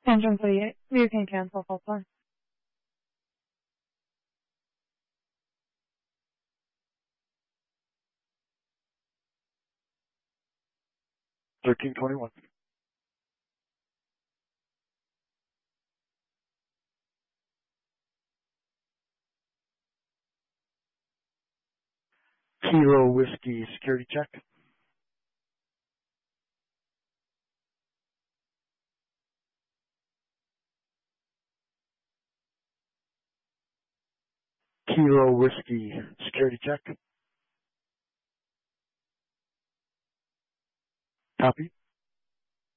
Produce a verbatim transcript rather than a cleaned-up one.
Engine forty-eight. You can cancel full time. thirteen twenty-one. Kilo Whiskey security check. Kilo Whiskey security check. Copy.